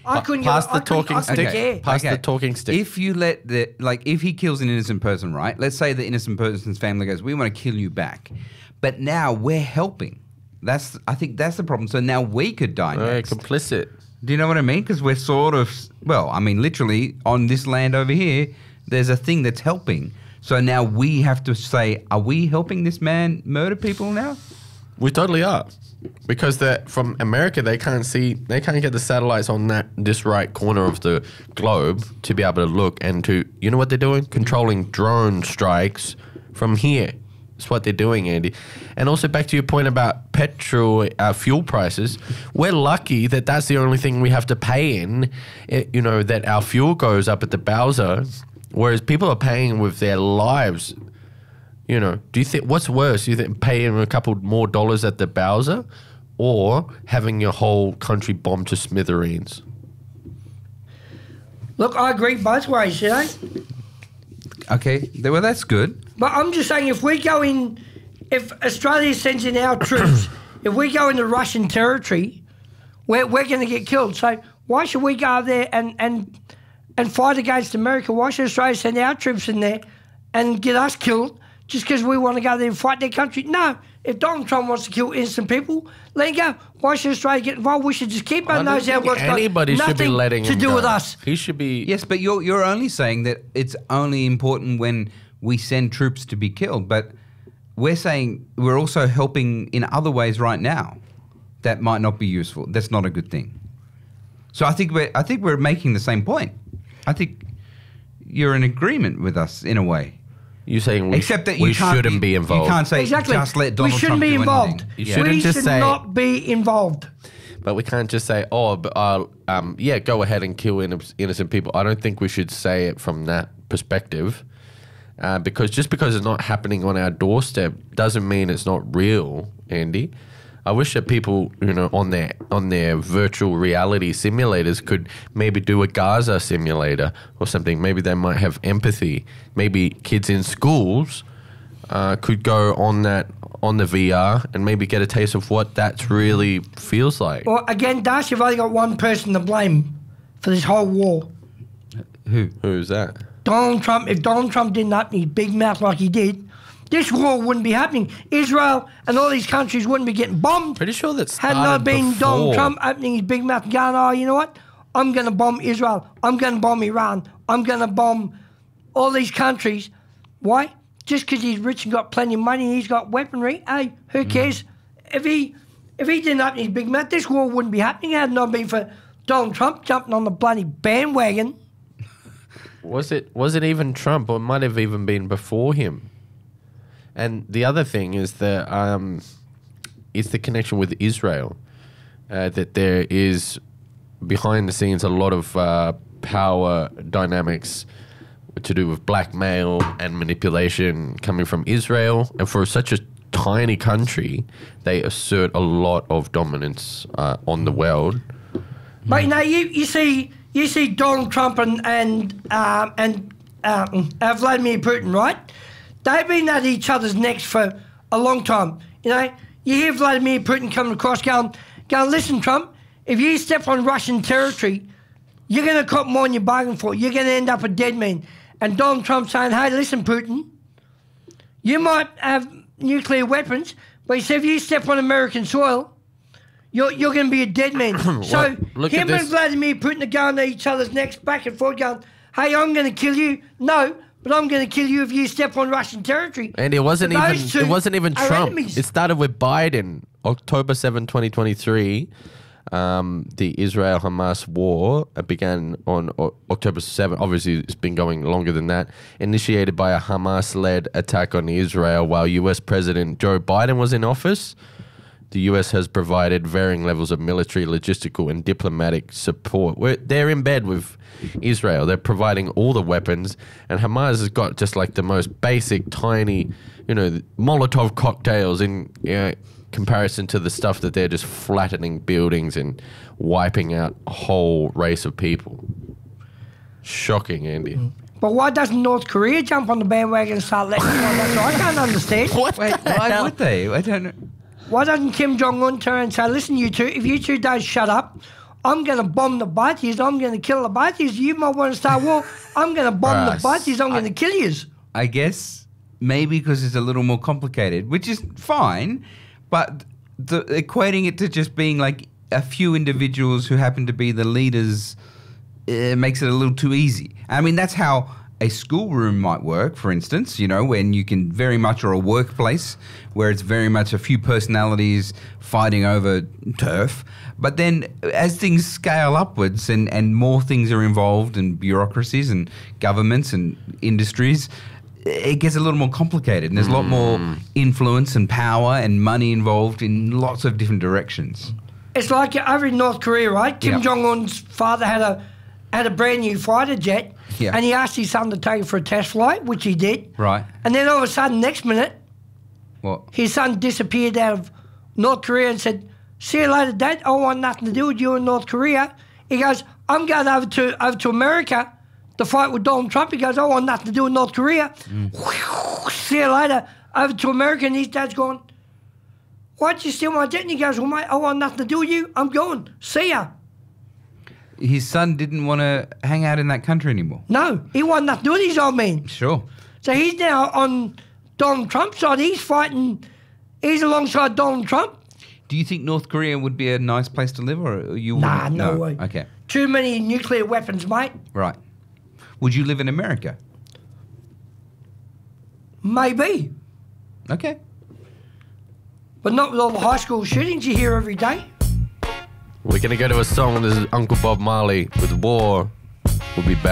I couldn't pass get, the I couldn't- talking I couldn't stick. care. Pass the talking stick. If you let if he kills an innocent person, right? Let's say the innocent person's family goes, "We want to kill you back," but now we're helping. I think that's the problem. So now we could die next. Complicit. Do you know what I mean? Because we're sort of, well, I mean, literally on this land over here, there's a thing that's helping. So now we have to say, are we helping this man murder people now? We totally are. Because from America, they can't get the satellites on this right corner of the globe to be able to look and you know what they're doing? Controlling drone strikes from here. That's what they're doing, Andy. And also back to your point about fuel prices, we're lucky that that's the only thing we have to pay in, that our fuel goes up at the Bowser, whereas people are paying with their lives. Do you think, what's worse? You think paying a couple more dollars at the Bowser or having your whole country bombed to smithereens? Look, I agree both ways, Okay, well, that's good. But I'm just saying, if Australia sends in our troops, if we go into Russian territory, we're going to get killed. So why should we go there and fight against America? Why should Australia send our troops in there and get us killed just because we want to go there and fight their country? No. If Donald Trump wants to kill innocent people, let him go. Why should Australia get involved? We should just keep our nose out. Anybody should be letting him to do go. with us. He should be. Yes, but you're only saying that it's only important when we send troops to be killed. But we're saying we're also helping in other ways right now that might not be useful. That's not a good thing. So I think we're making the same point. I think you're in agreement with us in a way. You're saying Except that we shouldn't be involved. You can't say exactly. just let Donald we shouldn't Trump be do involved. anything. You shouldn't we just should say- not be involved. But we can't just say, go ahead and kill innocent people. I don't think we should say it from that perspective. Because just because it's not happening on our doorstep doesn't mean it's not real, Andy. I wish that people, on their virtual reality simulators could maybe do a Gaza simulator or something. Maybe they might have empathy. Maybe kids in schools could go on the VR and maybe get a taste of what that really feels like. Well, again, Darcy, you've only got one person to blame for this whole war. Who's that? Donald Trump. If Donald Trump didn't open his big mouth like he did, this war wouldn't be happening. Israel and all these countries wouldn't be getting bombed. Pretty sure that had started not been before. Donald Trump opening his big mouth and going, oh, you know what? I'm going to bomb Israel. I'm going to bomb Iran. I'm going to bomb all these countries. Why? Just because he's rich and got plenty of money and he's got weaponry. Hey, who cares? If he didn't open his big mouth, this war wouldn't be happening. It had not been for Donald Trump jumping on the bloody bandwagon. Was it even Trump, or it might have even been before him? And the other thing is the connection with Israel, that there is behind the scenes a lot of power dynamics to do with blackmail and manipulation coming from Israel. And for such a tiny country, they assert a lot of dominance on the world. But you see Donald Trump and Vladimir Putin, right? They've been at each other's necks for a long time. You hear Vladimir Putin coming across going, listen, Trump, if you step on Russian territory, you're going to cop more than you bargained for. You're going to end up a dead man. And Donald Trump saying, hey, listen, Putin, you might have nuclear weapons, but he said if you step on American soil, you're going to be a dead man. So him and Vladimir Putin are going at each other's necks back and forth going, hey, I'm going to kill you. No, but I'm going to kill you if you step on Russian territory. And it wasn't even Trump. Enemies. It started with Biden, October 7, 2023. The Israel-Hamas war began on October 7. Obviously, it's been going longer than that. Initiated by a Hamas-led attack on Israel while U.S. President Joe Biden was in office. The U.S. has provided varying levels of military, logistical, and diplomatic support. They're in bed with Israel. They're providing all the weapons. And Hamas has got just like the most basic, tiny, Molotov cocktails in comparison to the stuff that they're just flattening buildings and wiping out a whole race of people. Shocking, Andy. But why doesn't North Korea jump on the bandwagon and start letting them know? I can't understand. Wait, why would they? I don't know. Why doesn't Kim Jong-un turn and say, listen, you two, if you two don't shut up, I'm going to bomb the both of yous. I'm going to kill the both of yous. You might want to start war. I'm going to bomb the both of yous. I'm going to kill yous. I guess maybe because it's a little more complicated, which is fine, but equating it to just being like a few individuals who happen to be the leaders makes it a little too easy. I mean, that's how a schoolroom might work, for instance, when you can very much, or a workplace where it's very much a few personalities fighting over turf. But then as things scale upwards and more things are involved in bureaucracies and governments and industries, it gets a little more complicated and there's a lot more influence and power and money involved in lots of different directions. It's like over in North Korea, right? Kim Yep. Jong-un's father had a brand new fighter jet, Yeah. and he asked his son to take it for a test flight, which he did. Right. And then all of a sudden, next minute, What? his son disappeared out of North Korea and said, "See you later, Dad. I want nothing to do with you in North Korea." He goes, "I'm going over to America to fight with Donald Trump." He goes, "I want nothing to do with North Korea." See you later, over to America, and his dad's going, "Why'd you steal my jet?" And he goes, "Well, mate, I want nothing to do with you. I'm going. See ya." His son didn't want to hang out in that country anymore. No, he wanted nothing to do with his old man. Sure. So he's now on Donald Trump's side. He's fighting. He's alongside Donald Trump. Do you think North Korea would be a nice place to live, or you Nah, wouldn't? no way. Okay, Too many nuclear weapons, mate. right. Would you live in America? Maybe. Okay. But not with all the high school shootings you hear every day. We're going to go to a song. This is Uncle Bob Marley with War. We'll be back.